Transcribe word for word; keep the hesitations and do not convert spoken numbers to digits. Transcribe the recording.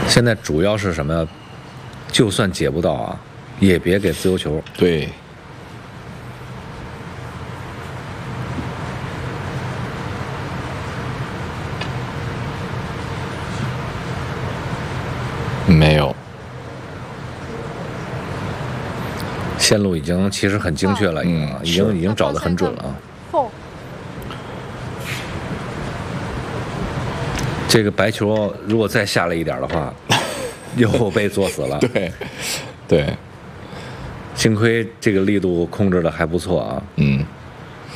现在主要是什么？就算解不到啊，也别给自由球。 对。没有。 线路已经其实很精确了，已经、嗯、已经已经找得很准了啊。这个白球如果再下来一点的话，又被作死了。 对，对， 幸亏这个力度控制的还不错啊。 嗯。